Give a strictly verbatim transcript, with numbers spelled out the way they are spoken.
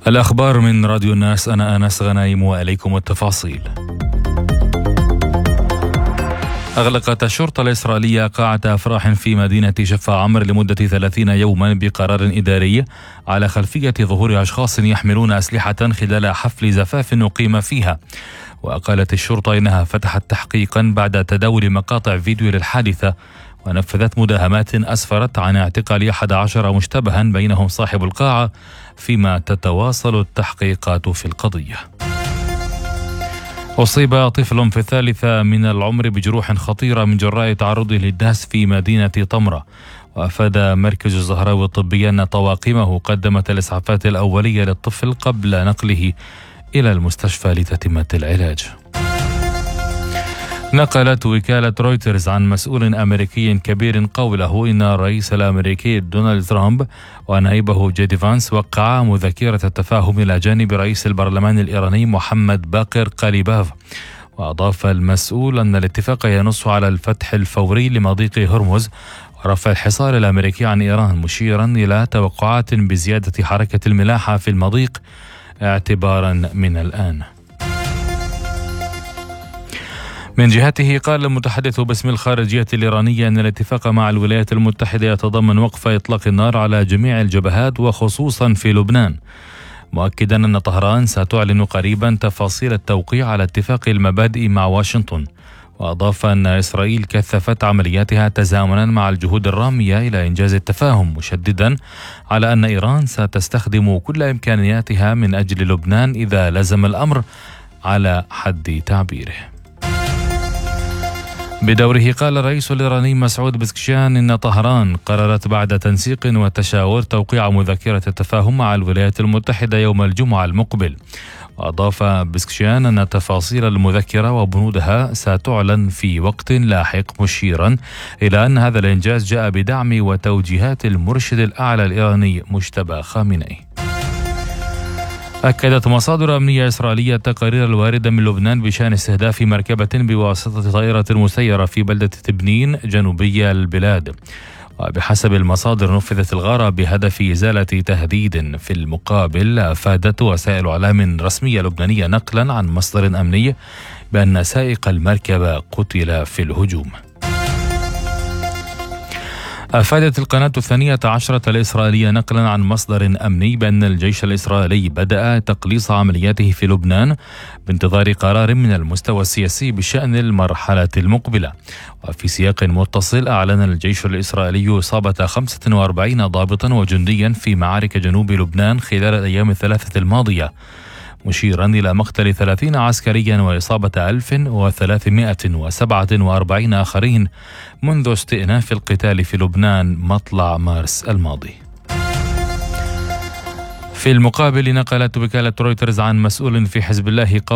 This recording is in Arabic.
الأخبار من راديو الناس، أنا أنس غنايم وإليكم التفاصيل. أغلقت الشرطة الإسرائيلية قاعة أفراح في مدينة شفا عمر لمدة ثلاثين يوما بقرار إداري على خلفية ظهور أشخاص يحملون أسلحة خلال حفل زفاف أقيم فيها. وقالت الشرطة إنها فتحت تحقيقا بعد تداول مقاطع فيديو للحادثة، ونفذت مداهمات أسفرت عن اعتقال أحد عشر مشتبها بينهم صاحب القاعة، فيما تتواصل التحقيقات في القضية. أصيب طفل في الثالثة من العمر بجروح خطيرة من جراء تعرضه للدهس في مدينة طمرة. وأفاد مركز الزهراوي الطبي أن طواقمه قدمت الإسعافات الأولية للطفل قبل نقله إلى المستشفى لتتمة العلاج. نقلت وكالة رويترز عن مسؤول أمريكي كبير قوله إن الرئيس الأمريكي دونالد ترامب ونائبه جيدي فانس وقعا مذكرة التفاهم إلى جانب رئيس البرلمان الإيراني محمد باقر قاليباف. وأضاف المسؤول أن الاتفاق ينص على الفتح الفوري لمضيق هرمز ورفع الحصار الأمريكي عن إيران، مشيرا إلى توقعات بزيادة حركة الملاحة في المضيق اعتبارا من الآن. من جهته قال المتحدث باسم الخارجية الإيرانية أن الاتفاق مع الولايات المتحدة يتضمن وقف إطلاق النار على جميع الجبهات وخصوصا في لبنان، مؤكدا أن طهران ستعلن قريبا تفاصيل التوقيع على اتفاق المبادئ مع واشنطن. وأضاف أن إسرائيل كثفت عملياتها تزامنا مع الجهود الرامية إلى إنجاز التفاهم، مشددا على أن إيران ستستخدم كل إمكانياتها من أجل لبنان إذا لزم الأمر على حد تعبيره. بدوره قال الرئيس الإيراني مسعود بزكشيان إن طهران قررت بعد تنسيق وتشاور توقيع مذكرة التفاهم مع الولايات المتحدة يوم الجمعة المقبل. وأضاف بزكشيان أن تفاصيل المذكرة وبنودها ستعلن في وقت لاحق، مشيرا إلى أن هذا الإنجاز جاء بدعم وتوجيهات المرشد الأعلى الإيراني مجتبى خامنئي. أكدت مصادر أمنية إسرائيلية التقارير الواردة من لبنان بشأن استهداف مركبة بواسطة طائرة مسيرة في بلدة تبنين جنوبي البلاد. وبحسب المصادر نفذت الغارة بهدف إزالة تهديد. في المقابل أفادت وسائل إعلام رسمية لبنانية نقلا عن مصدر أمني بأن سائق المركبة قتل في الهجوم. أفادت القناة الثانية عشرة الإسرائيلية نقلا عن مصدر أمني بأن الجيش الإسرائيلي بدأ تقليص عملياته في لبنان بانتظار قرار من المستوى السياسي بشأن المرحلة المقبلة. وفي سياق متصل أعلن الجيش الإسرائيلي إصابة خمسة وأربعين ضابطا وجنديا في معارك جنوب لبنان خلال الأيام الثلاثة الماضية، مشيرا إلى مقتل ثلاثين عسكريا وإصابة ألف وثلاثمائة وسبعة وأربعين آخرين منذ استئناف القتال في لبنان مطلع مارس الماضي. في المقابل نقلت وكالة رويترز عن مسؤول في حزب الله